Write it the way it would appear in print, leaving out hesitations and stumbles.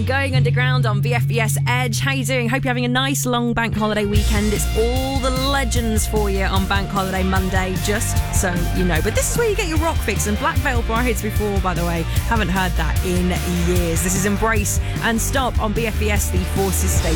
Going Underground on VFBS Edge. How you doing? Hope you're having a nice long bank holiday weekend. It's all the legends for you on Bank Holiday Monday, just so you know. But this is where you get your rock fix, and Black Veil Brides before, by the way. Haven't heard that in years. This is Embrace and Stop on BFBS, the Forces Station.